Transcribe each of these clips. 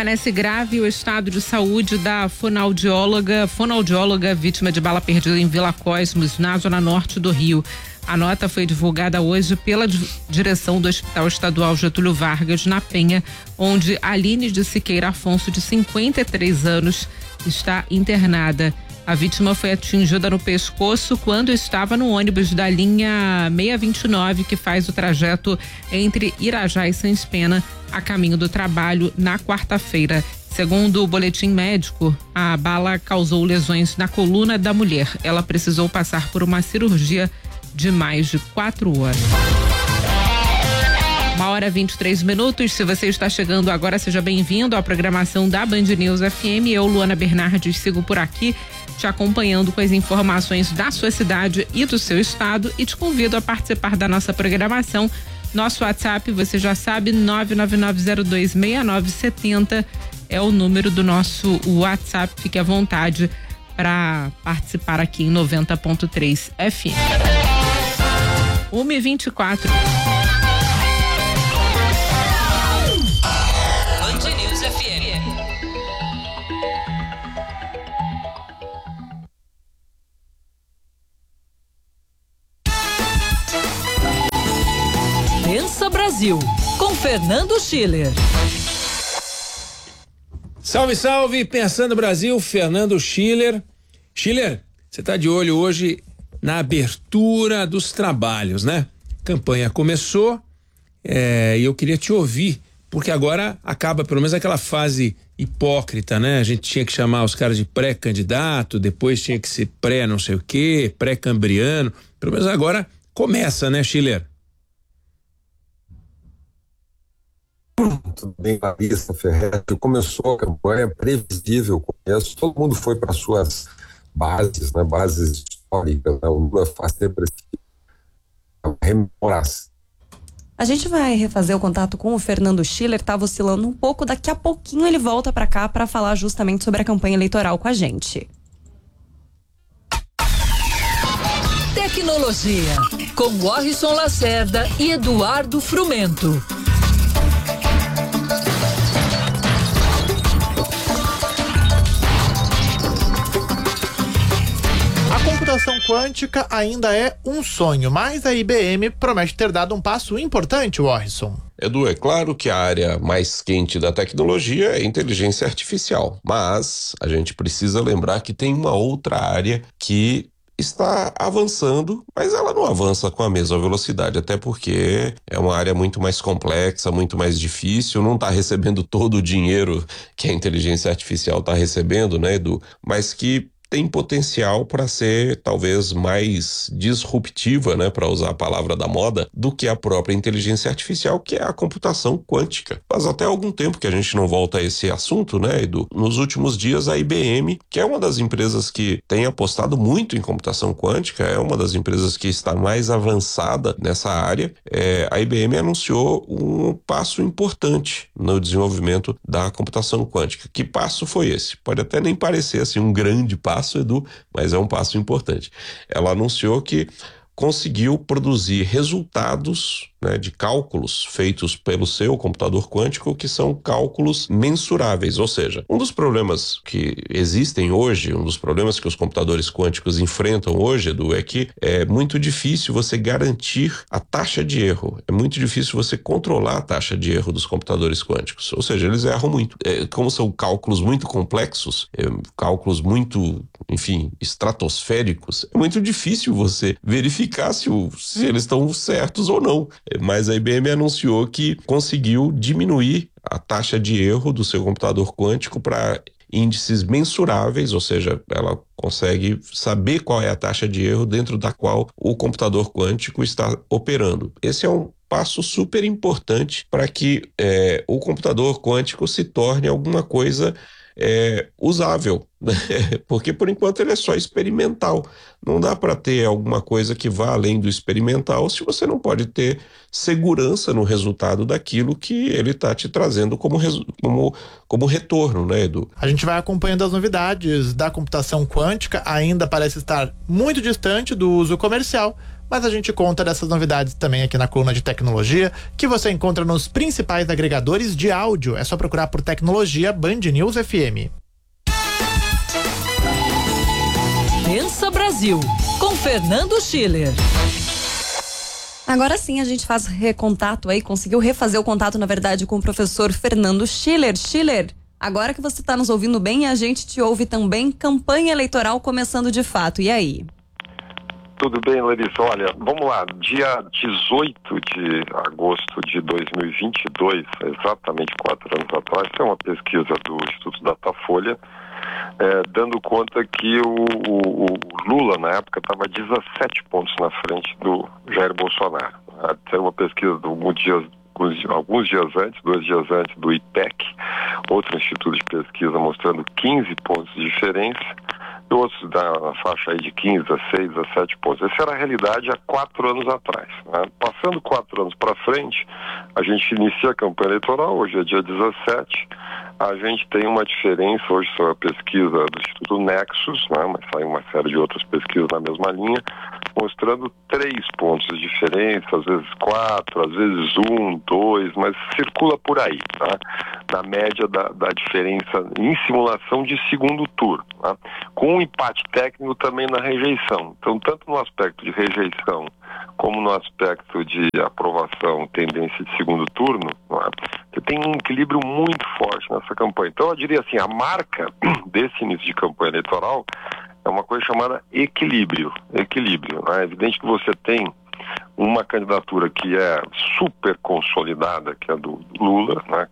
Permanece grave o estado de saúde da fonoaudióloga vítima de bala perdida em Vila Cosmos, na zona norte do Rio. A nota foi divulgada hoje pela direção do Hospital Estadual Getúlio Vargas, na Penha, onde Aline de Siqueira Afonso, de 53 anos, está internada. A vítima foi atingida no pescoço quando estava no ônibus da linha 629, que faz o trajeto entre Irajá e Sães Pena, a caminho do trabalho, na quarta-feira. Segundo o boletim médico, a bala causou lesões na coluna da mulher. Ela precisou passar por uma cirurgia de mais de 4 horas. 1h23. Se você está chegando agora, seja bem-vindo à programação da Band News FM. Eu, Luana Bernardes, sigo por aqui, te acompanhando com as informações da sua cidade e do seu estado, e te convido a participar da nossa programação. Nosso WhatsApp, você já sabe, 999026970 é o número do nosso WhatsApp. Fique à vontade para participar aqui em 90.3 FM. 1h24. Band News FM. Pensa Brasil, com Fernando Schiller. Salve, salve, Pensando Brasil, Fernando Schiller. Schiller, você tá de olho hoje na abertura dos trabalhos, né? Campanha começou, e eu queria te ouvir, porque agora acaba pelo menos aquela fase hipócrita, né? A gente tinha que chamar os caras de pré-candidato, depois tinha que ser pré não sei o quê, pré-cambriano, pelo menos agora começa, né, Schiller? Tudo bem, Larissa Ferretti. Começou a campanha, previsível começo, todo mundo foi para suas bases, né, bases históricas, né, o Lula faz sempre rememoração. A gente vai refazer o contato com o Fernando Schiller, estava oscilando um pouco, daqui a pouquinho ele volta para cá para falar justamente sobre a campanha eleitoral com a gente. Tecnologia, com Warrison Lacerda e Eduardo Frumento. A computação quântica ainda é um sonho, mas a IBM promete ter dado um passo importante, Warrison. Edu, é claro que a área mais quente da tecnologia é a inteligência artificial, mas a gente precisa lembrar que tem uma outra área que está avançando, mas ela não avança com a mesma velocidade, até porque é uma área muito mais complexa, muito mais difícil, não está recebendo todo o dinheiro que a inteligência artificial está recebendo, né, Edu? Mas que tem potencial para ser talvez mais disruptiva, né, para usar a palavra da moda, do que a própria inteligência artificial, que é a computação quântica. Faz até algum tempo que a gente não volta a esse assunto, né, Edu? Nos últimos dias, a IBM, que é uma das empresas que tem apostado muito em computação quântica, é uma das empresas que está mais avançada nessa área, a IBM anunciou um passo importante no desenvolvimento da computação quântica. Que passo foi esse? Pode até nem parecer assim um grande passo, Edu, mas é um passo importante. Ela anunciou que conseguiu produzir resultados, né, de cálculos feitos pelo seu computador quântico, que são cálculos mensuráveis, ou seja, um dos problemas que existem hoje, um dos problemas que os computadores quânticos enfrentam hoje, Edu, é que é muito difícil você garantir a taxa de erro, é muito difícil você controlar a taxa de erro dos computadores quânticos, ou seja, eles erram muito. Como são cálculos muito complexos, cálculos muito, enfim, estratosféricos, é muito difícil você verificar se eles estão certos ou não. Mas a IBM anunciou que conseguiu diminuir a taxa de erro do seu computador quântico para índices mensuráveis, ou seja, ela consegue saber qual é a taxa de erro dentro da qual o computador quântico está operando. Esse é um passo super importante para que o computador quântico se torne alguma coisa usável, né? Porque por enquanto ele é só experimental. Não dá para ter alguma coisa que vá além do experimental se você não pode ter segurança no resultado daquilo que ele está te trazendo como retorno, né, Edu? A gente vai acompanhando as novidades da computação quântica, ainda parece estar muito distante do uso comercial, mas a gente conta dessas novidades também aqui na coluna de tecnologia, que você encontra nos principais agregadores de áudio. É só procurar por Tecnologia Band News FM. Pensa Brasil, com Fernando Schiller. Agora sim a gente faz recontato aí, conseguiu refazer o contato, na verdade, com o professor Fernando Schiller. Schiller, agora que você está nos ouvindo bem, a gente te ouve também. Campanha eleitoral começando de fato, e aí? Tudo bem, Larissa? Olha, vamos lá, dia 18 de agosto de 2022, exatamente 4 anos atrás, é uma pesquisa do Instituto Datafolha, dando conta que o Lula, na época, estava 17 pontos na frente do Jair Bolsonaro. Tem uma pesquisa de alguns dias antes, 2 dias antes, do IPEC, outro instituto de pesquisa mostrando 15 pontos de diferença, e outros na faixa aí de 15, 16, 17 pontos. Essa era a realidade há 4 anos atrás, né? Passando 4 anos para frente, a gente inicia a campanha eleitoral, hoje é dia 17, a gente tem uma diferença, hoje só a pesquisa do Instituto Nexus, né? Mas sai uma série de outras pesquisas na mesma linha, mostrando 3 pontos de diferença, às vezes 4, às vezes 1, 2, mas circula por aí, tá? Na média da diferença em simulação de segundo turno, tá? Com um empate técnico também na rejeição. Então, tanto no aspecto de rejeição como no aspecto de aprovação, tendência de segundo turno, tá? Você tem um equilíbrio muito forte nessa campanha. Então, eu diria assim, a marca desse início de campanha eleitoral é uma coisa chamada equilíbrio. Né? É evidente que você tem uma candidatura que é super consolidada, que é a do Lula, né?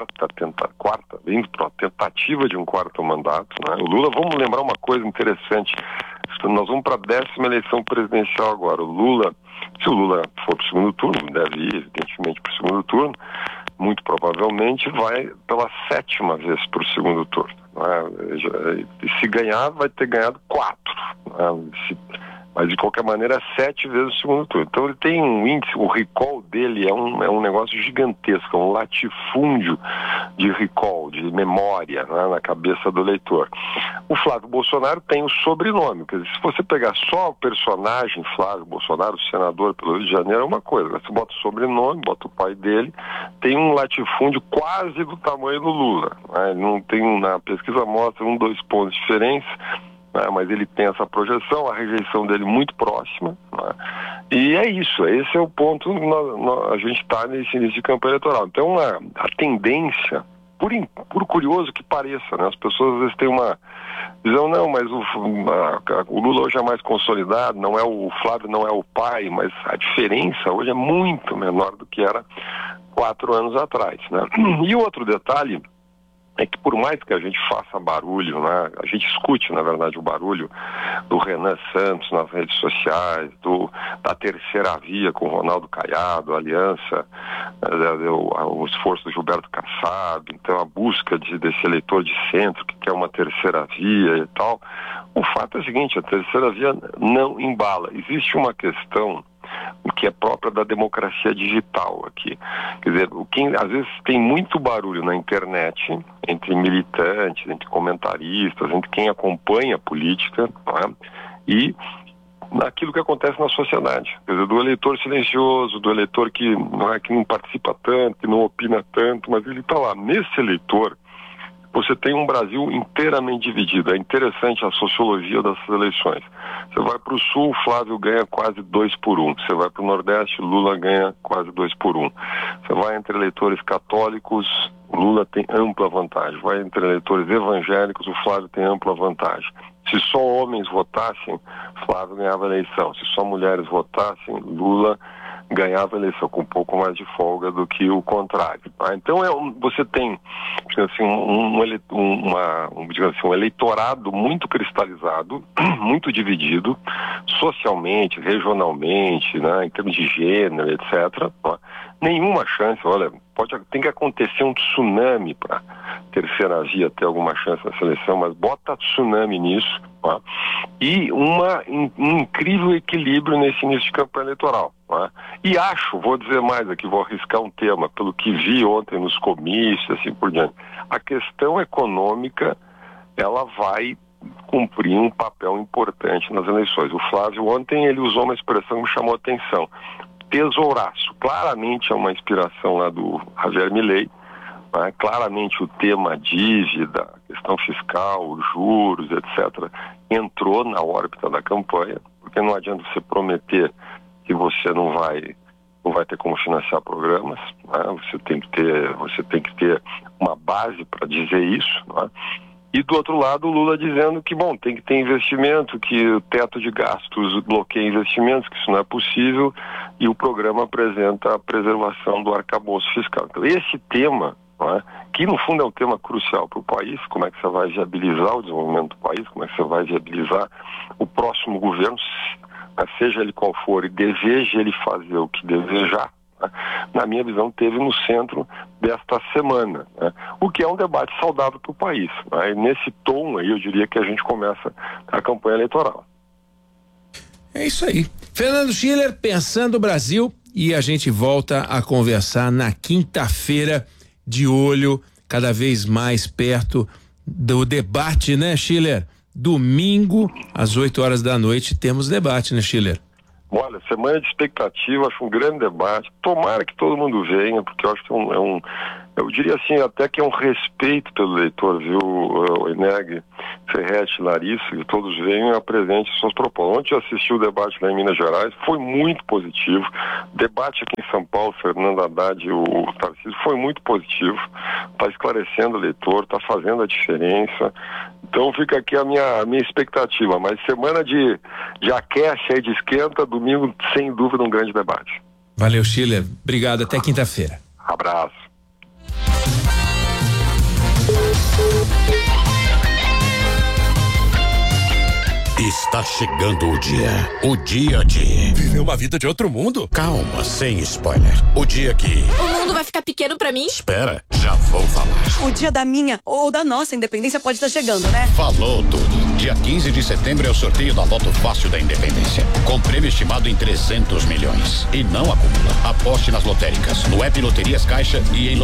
Indo para a tentativa de um 4º mandato, né? O Lula, vamos lembrar uma coisa interessante, nós vamos para a 10ª eleição presidencial agora. O Lula, se o Lula for para o segundo turno, deve ir evidentemente para o segundo turno, muito provavelmente vai pela 7ª vez para o segundo turno, né? E se ganhar, vai ter ganhado 4, né? Mas de qualquer maneira 7 vezes o segundo turno. Então ele tem um índice, o recall dele é um negócio gigantesco, um latifúndio de recall, de memória, né, na cabeça do eleitor. O Flávio Bolsonaro tem o sobrenome, quer dizer, se você pegar só o personagem Flávio Bolsonaro, senador pelo Rio de Janeiro, é uma coisa, você bota o sobrenome, bota o pai dele, tem um latifúndio quase do tamanho do Lula, né? Ele não tem, na pesquisa mostra 1, 2 pontos de diferença, mas ele tem essa projeção, a rejeição dele muito próxima, né? E é isso, esse é o ponto, a gente está nesse início de campanha eleitoral. Então a tendência, por curioso que pareça, né? As pessoas às vezes têm uma visão, não, mas o Lula hoje é mais consolidado, não é o Flávio, não é o pai, mas a diferença hoje é muito menor do que era 4 anos atrás, né? E outro detalhe é que por mais que a gente faça barulho, né, a gente escute, na verdade, o barulho do Renan Santos nas redes sociais, da terceira via com o Ronaldo Caiado, a aliança, o esforço do Gilberto Kassab, então a busca desse eleitor de centro que quer uma terceira via e tal, o fato é o seguinte, a terceira via não embala. Existe uma questão que é própria da democracia digital aqui. Quer dizer, às vezes tem muito barulho na internet, entre militantes, entre comentaristas, entre quem acompanha a política, né? E naquilo que acontece na sociedade. Quer dizer, do eleitor silencioso, do eleitor que não participa tanto, que não opina tanto, mas ele está lá. Nesse eleitor, você tem um Brasil inteiramente dividido. É interessante a sociologia dessas eleições. Você vai para o Sul, Flávio ganha quase 2-1. Você vai para o Nordeste, Lula ganha quase 2-1. Você vai entre eleitores católicos, Lula tem ampla vantagem. Vai entre eleitores evangélicos, o Flávio tem ampla vantagem. Se só homens votassem, Flávio ganhava a eleição. Se só mulheres votassem, Lula ganhava a eleição com um pouco mais de folga do que o contrário. Tá? Então você tem, digamos assim, um eleitorado muito cristalizado, muito dividido, socialmente, regionalmente, né, em termos de gênero, etc. Tá? Nenhuma chance, olha, tem que acontecer um tsunami para terceira via ter alguma chance na seleção, mas bota tsunami nisso, tá? E um incrível equilíbrio nesse início de campanha eleitoral. Tá? E vou dizer mais aqui, vou arriscar um tema, pelo que vi ontem nos comícios, assim por diante, a questão econômica, ela vai cumprir um papel importante nas eleições. O Flávio ontem ele usou uma expressão que me chamou a atenção. Tesouraço. Claramente é uma inspiração lá do Javier Milei. Né? Claramente o tema dívida, questão fiscal, juros, etc., entrou na órbita da campanha, porque não adianta você prometer que você não vai ter como financiar programas, né? Você tem que ter uma base para dizer isso, né? E do outro lado o Lula dizendo que, bom, tem que ter investimento, que o teto de gastos bloqueia investimentos, que isso não é possível, e o programa apresenta a preservação do arcabouço fiscal. Então esse tema, né, que no fundo é um tema crucial para o país, como é que você vai viabilizar o desenvolvimento do país, como é que você vai viabilizar o próximo governo, seja ele qual for, e deseje ele fazer o que desejar, né, na minha visão, teve no centro desta semana, né, o que é um debate saudável para o país. Né, e nesse tom aí, eu diria que a gente começa a campanha eleitoral. É isso aí. Fernando Schiller, Pensando o Brasil, e a gente volta a conversar na quinta-feira, de olho cada vez mais perto do debate, né, Schiller? Domingo, às 8 horas da noite, temos debate, né, Schiller? Olha, semana de expectativa, acho um grande debate. Tomara que todo mundo venha, porque eu acho que eu diria assim, até que é um respeito pelo eleitor, viu, o Eneg, Ferretti, Larissa, que todos venham e apresentem suas propostas. Ontem eu assisti o debate lá em Minas Gerais, foi muito positivo. Debate aqui em São Paulo, Fernando Haddad e o Tarcísio, foi muito positivo. Está esclarecendo o eleitor, está fazendo a diferença. Então fica aqui a minha expectativa, mas semana de aquece aí, de esquenta, domingo, sem dúvida, um grande debate. Valeu, Schiller. Obrigado, até quinta-feira. Abraço. Está chegando o dia de viver uma vida de outro mundo. Calma, sem spoiler. O dia que o mundo vai ficar pequeno pra mim? Espera, já vou falar. O dia da minha ou da nossa independência pode estar chegando, né? Falou tudo. Dia 15 de setembro é o sorteio da Loto Fácil da Independência, com prêmio estimado em 300 milhões. E não acumula. Aposte nas lotéricas, no app Loterias Caixa e em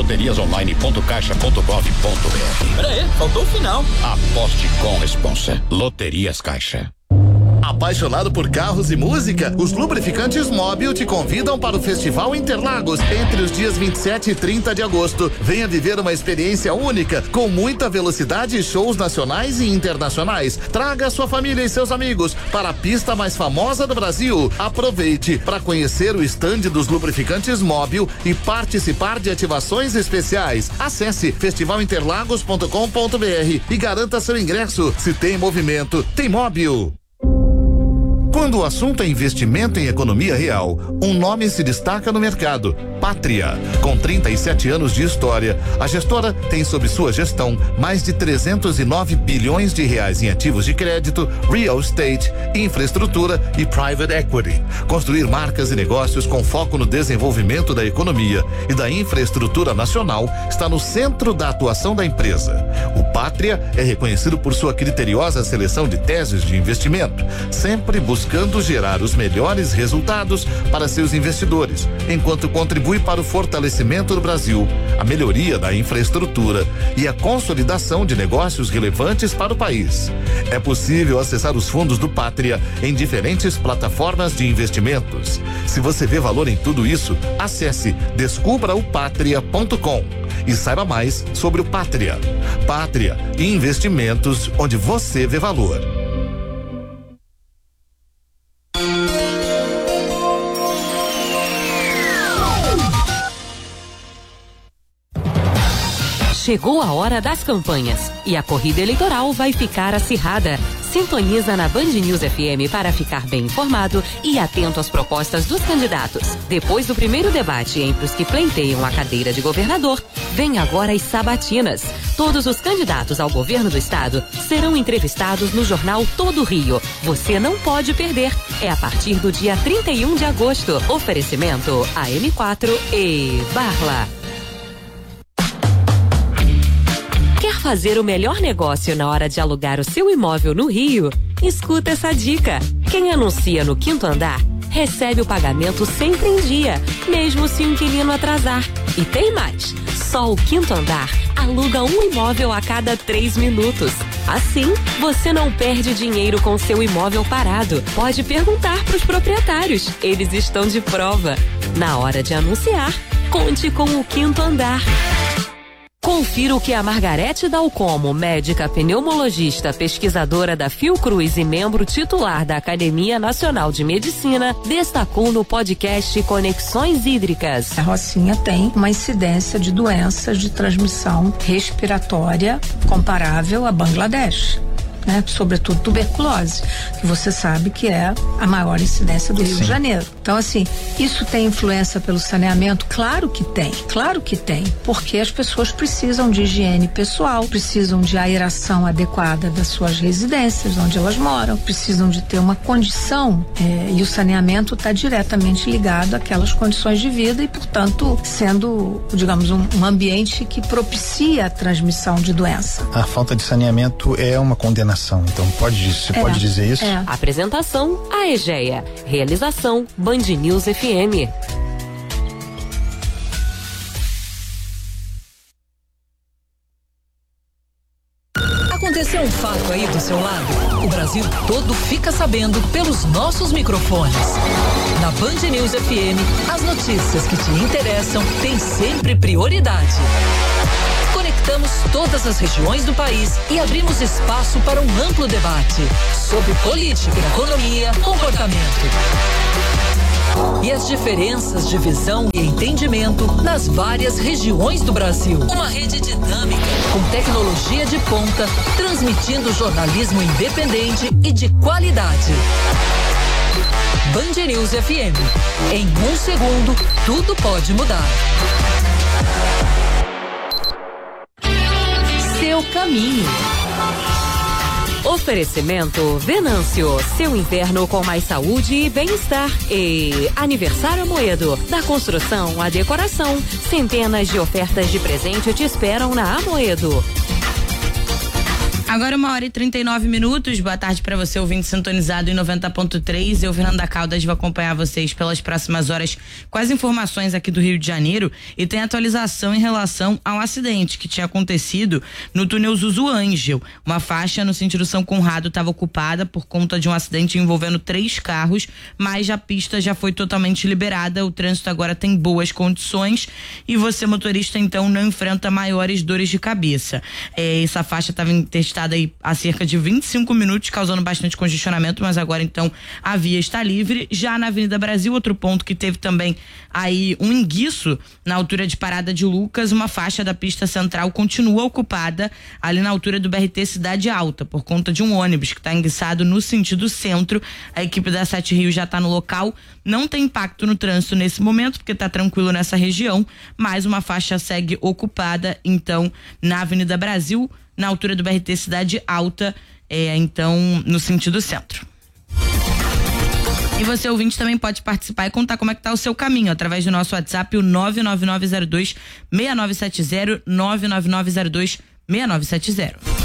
loteriasonline.caixa.gov.br. Pera aí, faltou o final. Aposte com responsa. Loterias Caixa. Apaixonado por carros e música? Os lubrificantes Móbil te convidam para o Festival Interlagos entre os dias 27 e 30 de agosto. Venha viver uma experiência única, com muita velocidade e shows nacionais e internacionais. Traga sua família e seus amigos para a pista mais famosa do Brasil. Aproveite para conhecer o estande dos lubrificantes Móbil e participar de ativações especiais. Acesse festivalinterlagos.com.br e garanta seu ingresso. Se tem movimento, tem Móbil. Quando o assunto é investimento em economia real, um nome se destaca no mercado: Pátria. Com 37 anos de história, a gestora tem sob sua gestão mais de 309 bilhões de reais em ativos de crédito, real estate, infraestrutura e private equity. Construir marcas e negócios com foco no desenvolvimento da economia e da infraestrutura nacional está no centro da atuação da empresa. O Pátria é reconhecido por sua criteriosa seleção de teses de investimento, sempre buscando gerar os melhores resultados para seus investidores, enquanto contribui para o fortalecimento do Brasil, a melhoria da infraestrutura e a consolidação de negócios relevantes para o país. É possível acessar os fundos do Pátria em diferentes plataformas de investimentos. Se você vê valor em tudo isso, acesse descubraopatria.com e saiba mais sobre o Pátria. Pátria, investimentos onde você vê valor. Chegou a hora das campanhas e a corrida eleitoral vai ficar acirrada. Sintoniza na Band News FM para ficar bem informado e atento às propostas dos candidatos. Depois do primeiro debate entre os que pleiteiam a cadeira de governador, vem agora as sabatinas. Todos os candidatos ao governo do estado serão entrevistados no jornal Todo Rio. Você não pode perder. É a partir do dia 31 de agosto. Oferecimento AM4 e Barla. Quer fazer o melhor negócio na hora de alugar o seu imóvel no Rio? Escuta essa dica. Quem anuncia no 5º andar recebe o pagamento sempre em dia, mesmo se o inquilino atrasar. E tem mais. Só o 5º andar aluga um imóvel a cada 3 minutos. Assim, você não perde dinheiro com seu imóvel parado. Pode perguntar para os proprietários. Eles estão de prova. Na hora de anunciar, conte com o Quinto Andar. Confira o que a Margarete Dalcomo, médica pneumologista, pesquisadora da Fiocruz e membro titular da Academia Nacional de Medicina, destacou no podcast Conexões Hídricas. A Rocinha tem uma incidência de doenças de transmissão respiratória comparável a Bangladesh. Né? Sobretudo tuberculose, que você sabe que é a maior incidência do Rio de Janeiro. Então, assim, isso tem influência pelo saneamento? Claro que tem, porque as pessoas precisam de higiene pessoal, precisam de aeração adequada das suas residências, onde elas moram, precisam de ter uma condição, e o saneamento está diretamente ligado àquelas condições de vida e, portanto, sendo, digamos, um ambiente que propicia a transmissão de doença. A falta de saneamento é uma condenação. Então pode dizer isso? Apresentação: a Egeia. Realização: Band News FM. Aconteceu um fato aí do seu lado? O Brasil todo fica sabendo pelos nossos microfones. Na Band News FM, as notícias que te interessam têm sempre prioridade. Conectamos todas as regiões do país e abrimos espaço para um amplo debate sobre política, economia, comportamento. E as diferenças de visão e entendimento nas várias regiões do Brasil. Uma rede dinâmica, com tecnologia de ponta, transmitindo jornalismo independente e de qualidade. Band News FM. Em 1 segundo, tudo pode mudar. Seu caminho. Oferecimento Venâncio, seu inverno com mais saúde e bem-estar. E Aniversário Amoedo, da construção à decoração. Centenas de ofertas de presente te esperam na Amoedo. Agora 1h39. Boa tarde para você, ouvinte sintonizado em 90.3. Eu, Fernanda Caldas, vou acompanhar vocês pelas próximas horas com as informações aqui do Rio de Janeiro, e tem atualização em relação ao acidente que tinha acontecido no túnel Zuzu Ângel. Uma faixa no sentido São Conrado estava ocupada por conta de um acidente envolvendo 3 carros, mas a pista já foi totalmente liberada. O trânsito agora tem boas condições e você, motorista, então não enfrenta maiores dores de cabeça. Essa faixa estava intestada aí há cerca de 25 minutos, causando bastante congestionamento, mas agora então a via está livre. Já na Avenida Brasil, outro ponto que teve também aí um enguiço na altura de Parada de Lucas, uma faixa da pista central continua ocupada ali na altura do BRT Cidade Alta, por conta de um ônibus que está enguiçado no sentido centro. A equipe da 7 Rio já está no local, não tem impacto no trânsito nesse momento, porque está tranquilo nessa região, mas uma faixa segue ocupada, então, na Avenida Brasil, na altura do BRT Cidade Alta, então no sentido centro. E você, ouvinte, também pode participar e contar como é que tá o seu caminho através do nosso WhatsApp, o 99902-6970, 99902-6970.